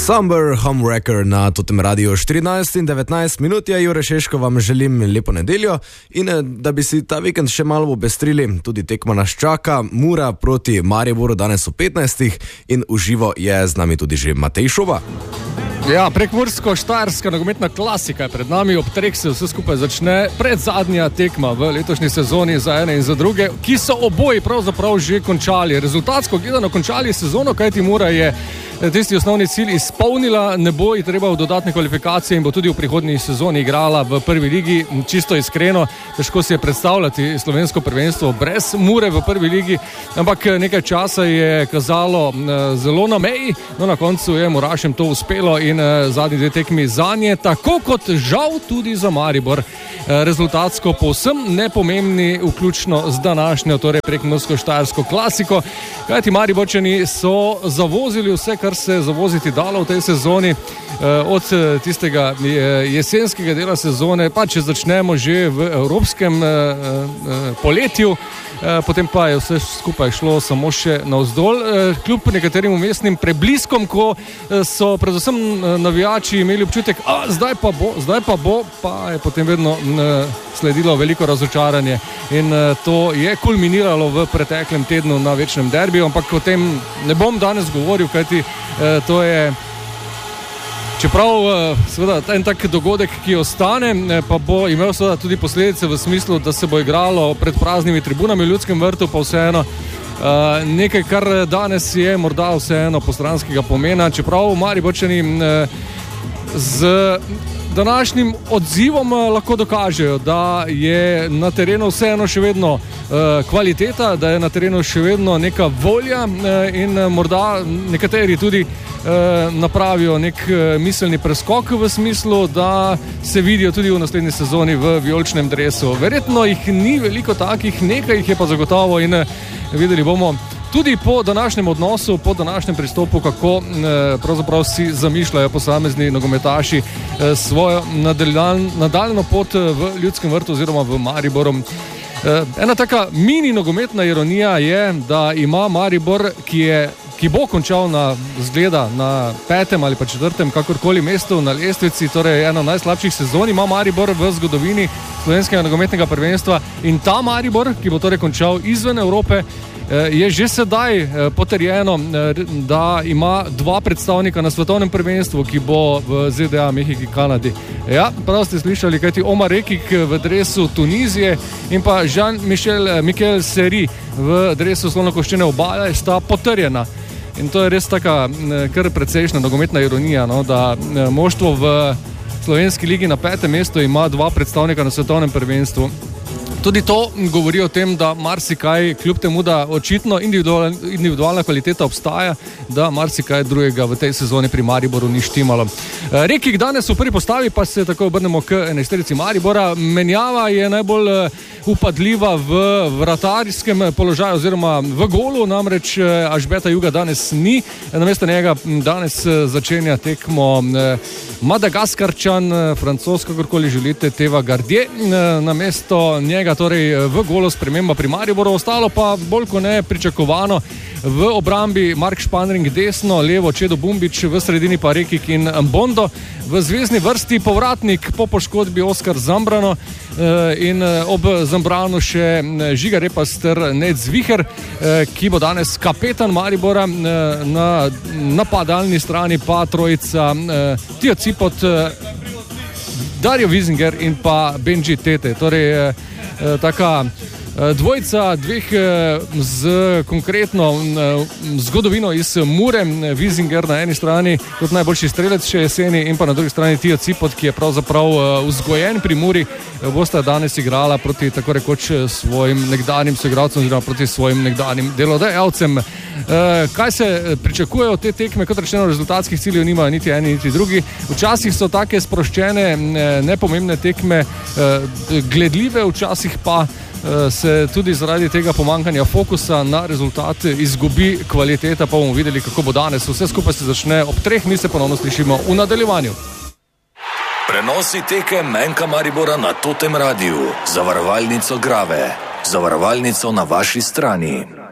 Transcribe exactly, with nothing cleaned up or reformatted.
Somber Homewrecker na Totem Radio štirinajst in devetnajst minut. Ja, Jure Šeško vam želim lepo nedeljo in da bi si ta vikend še malo obestrili, tudi tekma nas čaka. Mura proti Mariboru danes v petnajstih in v živo je z nami tudi že Matej Šoba. Ja, prekmursko-štajerska nogometna klasika je pred nami, ob treh se vse skupaj začne predzadnja tekma v letošnji sezoni za ene in za druge, ki so oboji pravzaprav že končali. Rezultatsko gledano končali sezono, kajti Mura je tisti osnovni cilj izpolnila, ne bo ji treba v dodatne kvalifikacije in bo tudi v prihodnji sezoni igrala v prvi ligi. Čisto iskreno, težko si je predstavljati slovensko prvenstvo brez Mure v prvi ligi, ampak nekaj časa je kazalo zelo na meji, no na koncu je Murašem to uspelo in zadnji dve tekmi zanje, tako kot žal tudi za Maribor, rezultatsko povsem nepomembni, vključno z današnjo, torej prekmursko-štajersko klasiko, kajti Mariborčani so zavozili vse, kar se zavoziti dalo v tej sezoni, od tistega jesenskega dela sezone, pa če začnemo že v evropskem poletju, potem pa je vse skupaj šlo samo še navzdol, kljub nekaterim umestnim prebliskom, ko so predvsem navijači imeli občutek, a zdaj pa bo, zdaj pa bo, pa je potem vedno sledilo veliko razočaranje in to je kulminiralo v preteklem tednu na večnem derbiju, ampak o tem ne bom danes govoril, kajti to je čeprav seveda en tak dogodek, ki ostane, pa bo imel seveda tudi posledice v smislu, da se bo igralo pred praznimi tribunami v Ljudskem vrtu, pa vseeno nekaj, kar danes je morda vseeno postranskega pomena, čeprav Mariborčani z današnjim odzivom lahko dokažejo, da je na terenu vseeno še vedno kvaliteta, da je na terenu še vedno neka volja in morda nekateri tudi napravijo nek miselni preskok v smislu, da se vidijo tudi v naslednji sezoni v vijoličnem dresu. Verjetno jih ni veliko takih, nekaj jih je pa zagotovo in videli bomo tudi po današnjem odnosu, po današnjem pristopu, kako pravzaprav si zamišljajo posamezni nogometaši svojo nadaljno pot v Ljudskem vrtu oziroma v Mariboru. Ena taka mini nogometna ironija je, da ima Maribor, ki je ki bo končal na zgleda na petem ali pa četrtem, kakorkoli mestu na lestvici, torej eno najslabših sezon ima Maribor v zgodovini slovenskega nogometnega prvenstva in ta Maribor, ki bo torej končal izven Evrope, je že sedaj potrjeno, da ima dva predstavnika na svetovnem prvenstvu, ki bo v Z D A, Mehiki, Kanadi. Ja, prav ste slišali, kajti Omar Rekik v dresu Tunizije in pa Jean-Michel Seri v dresu Slonokoščene obale sta potrjena. In to je res taka kar precejšnja nogometna ironija, no, da moštvo v slovenski ligi na petem mestu ima dva predstavnika na svetovnem prvenstvu. Tudi to govori o tem, da marsikaj, kljub temu, da očitno individualna, individualna kvaliteta obstaja, da marsikaj drugega v tej sezoni pri Mariboru ni štimalo. Rekik danes v prvi postavi, pa se tako obrnemo k enajsterici Maribora. Menjava je najbolj upadljiva v vratarskem položaju oziroma v golu, namreč Ažbeta Juga danes ni. Namesto njega danes začenja tekmo Madagaskarčan, Francoz, kakorkoli želite, Teva Gardie. Namesto njega torej v golo sprememba pri Mariboru, ostalo pa bolj kot ne pričakovano. V obrambi Mark Španring desno, levo Čedo Bumbič, v sredini pa Rekik in Bondo. V zvezni vrsti povratnik po poškodbi Oskar Zambrano in ob Zambranu še Žiga Repas ter Ned Zviher, ki bo danes kapetan Maribora. Na napadalni strani pa trojica Tio Cipot, Dario Wiesinger in pa Benji Tete. Torej taka dvojica dveh z konkretno zgodovino iz Mure, Wiesinger na eni strani kot najboljši strelec še jeseni in pa na drugi strani Tio Cipot, ki je pravzaprav vzgojen pri Muri, bosta danes igrala proti tako rekoč svojim nekdanjim soigralcem oziroma proti svojim nekdanjim delodajalcem. Kaj se pričakuje od te tekme? Kot rečeno, rezultatskih ciljev nimajo niti eni niti drugi. Včasih so take sproščene, nepomembne tekme gledljive, včasih pa se tudi zaradi tega pomankanja fokusa na rezultat izgubi kvaliteta, pa bomo videli, kako bo danes. Vse skupaj se začne ob treh, mi se ponovno slišimo v nadaljevanju. Prenosi tekem N K Maribora na Totem Radiu, zavarovalnico Grave, zavarovalnico na vaši strani.